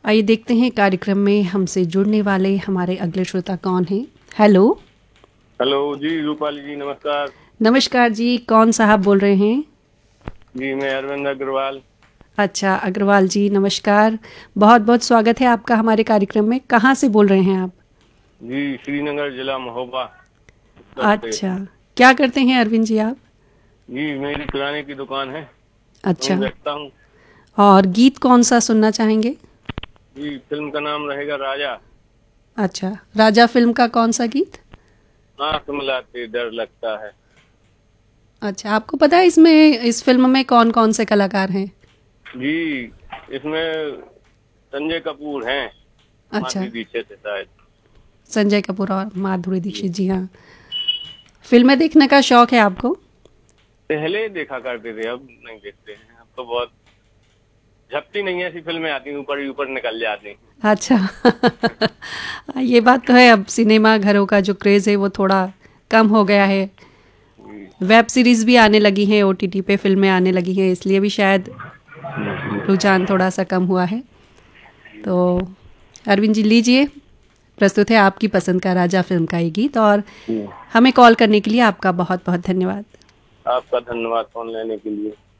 आइए देखते हैं कार्यक्रम में हमसे जुड़ने वाले हमारे अगले श्रोता कौन हैं। हेलो। हेलो जी, रूपाली जी नमस्कार। नमस्कार जी, कौन साहब बोल रहे हैं? जी मैं अरविंद अग्रवाल। अच्छा, अग्रवाल जी नमस्कार। बहुत बहुत स्वागत है आपका हमारे कार्यक्रम में। कहाँ से बोल रहे हैं आप? जी श्रीनगर जिला महोबा, उत्तर प्रदेश। अच्छा, क्या करते हैं अरविंद जी आप? जी मेरी किराने की दुकान है, वहीं अच्छा, बैठता हूँ। और गीत कौन सा सुनना चाहेंगे? जी फिल्म का नाम रहेगा राजा। अच्छा, राजा फिल्म का कौन सा गीत? आंख मिलाते डर लगता है। अच्छा, आपको पता है इस फिल्म में कौन कौन से कलाकार हैं? जी इसमें संजय कपूर हैं, अच्छा, माधुरी दीक्षित है शायद। संजय कपूर और माधुरी जी दीक्षित, जी हाँ। फिल्में देखने का शौक है आपको? पहले देखा करते थे, अब नहीं देखते हैं। अब तो बहुत झपटी नहीं है, ऐसी फिल्में आती हैं ऊपर ही ऊपर निकल जाती हैं। अच्छा। ये बात तो है, अब सिनेमा घरों का जो क्रेज़ है वो थोड़ा कम हो गया है। जी वेब सीरीज़ भी आने लगी हैं, ओटीटी पे फिल्में आने लगी हैं, इसलिए भी शायद रुझान थोड़ा सा कम हुआ है। तो अरविंद जी लीजिए, प्रस्तुत है आपकी पसंद का राजा फिल्म का ये गीत, और जी। हमें कॉल करने के लिए आपका बहुत बहुत धन्यवाद। आपका धन्यवाद फोन लेने के लिए।